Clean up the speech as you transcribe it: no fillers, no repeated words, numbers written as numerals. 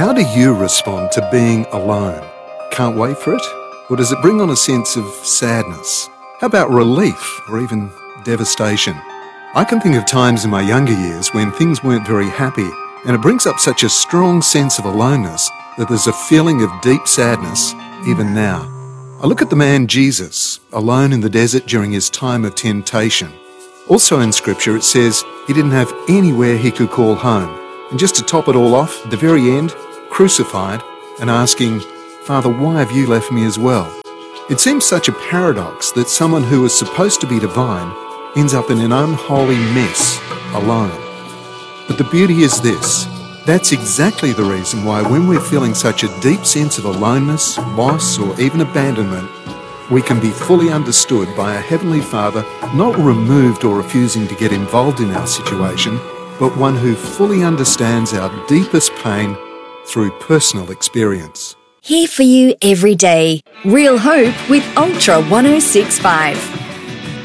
How do you respond to being alone? Can't wait for it? Or does it bring on a sense of sadness? How about relief or even devastation? I can think of times in my younger years when things weren't very happy, and it brings up such a strong sense of aloneness that there's a feeling of deep sadness even now. I look at the man Jesus, alone in the desert during his time of temptation. Also in Scripture it says he didn't have anywhere he could call home. And just to top it all off, at the very end, crucified and asking, "Father, why have you left me as well?" It seems such a paradox that someone who is supposed to be divine ends up in an unholy mess, alone. But the beauty is this: that's exactly the reason why when we're feeling such a deep sense of aloneness, loss, or even abandonment, we can be fully understood by a Heavenly Father, not removed or refusing to get involved in our situation, but one who fully understands our deepest pain through personal experience. Here for you every day. Real Hope with Ultra 1065.